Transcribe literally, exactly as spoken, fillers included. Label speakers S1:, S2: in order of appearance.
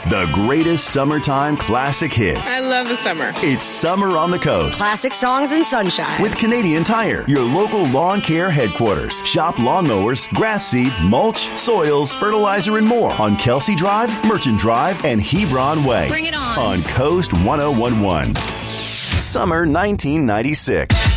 S1: The greatest summertime classic hits.
S2: I love the summer.
S1: It's Summer on the Coast.
S3: Classic songs and sunshine.
S1: With Canadian Tire, your local lawn care headquarters. Shop lawnmowers, grass seed, mulch, soils, fertilizer, and more on Kelsey Drive, Merchant Drive, and Hebron Way.
S3: Bring it on.
S1: On Coast ten eleven. Summer nineteen ninety-six.